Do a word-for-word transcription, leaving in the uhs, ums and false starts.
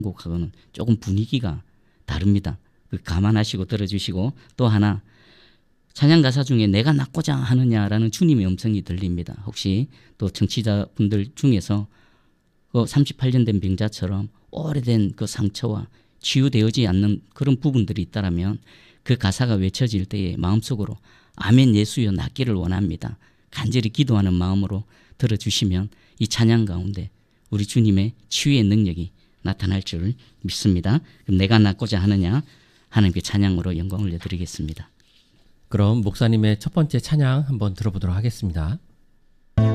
곡하고는 조금 분위기가 다릅니다. 그 감안하시고 들어주시고, 또 하나 찬양 가사 중에 내가 낫고자 하느냐라는 주님의 음성이 들립니다. 혹시 또 청취자분들 중에서 그 삼십팔 년 된 병자처럼 오래된 그 상처와 치유되어지 않는 그런 부분들이 있다라면 그 가사가 외쳐질 때에 마음속으로 아멘 예수여 낫기를 원합니다. 간절히 기도하는 마음으로 들어주시면 이 찬양 가운데 우리 주님의 치유의 능력이 나타날 줄 믿습니다. 그럼 내가 낫고자 하느냐, 하나님께 찬양으로 영광을 올려드리겠습니다. 그럼 목사님의 첫 번째 찬양 한번 들어보도록 하겠습니다.